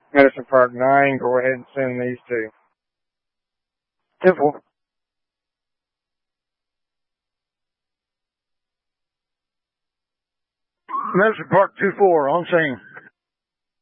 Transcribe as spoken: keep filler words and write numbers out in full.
Medicine Park nine, go ahead and send these two. ten four. Medicine Park two four, on scene.